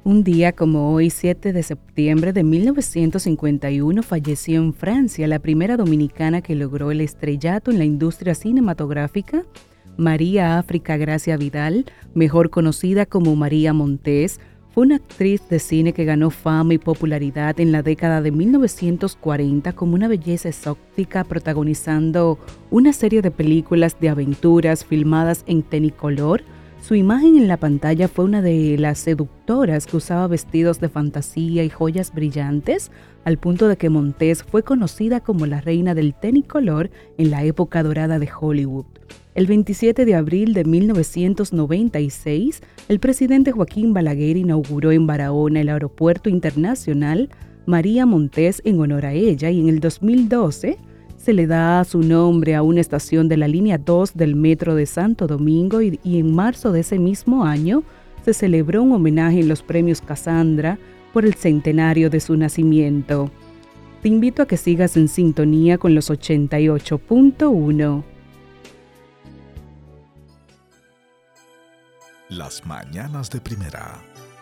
Un día como hoy, 7 de septiembre de 1951, falleció en Francia la primera dominicana que logró el estrellato en la industria cinematográfica, María África Gracia Vidal, mejor conocida como María Montés. Fue una actriz de cine que ganó fama y popularidad en la década de 1940 como una belleza exótica, protagonizando una serie de películas de aventuras filmadas en Technicolor. Su imagen en la pantalla fue una de las seductoras que usaba vestidos de fantasía y joyas brillantes, al punto de que Montés fue conocida como la reina del Technicolor en la época dorada de Hollywood. El 27 de abril de 1996, el presidente Joaquín Balaguer inauguró en Barahona el Aeropuerto Internacional María Montés en honor a ella, y en el 2012 se le da su nombre a una estación de la línea 2 del Metro de Santo Domingo, y en marzo de ese mismo año se celebró un homenaje en los premios Casandra por el centenario de su nacimiento. Te invito a que sigas en sintonía con los 88.1. Las mañanas de primera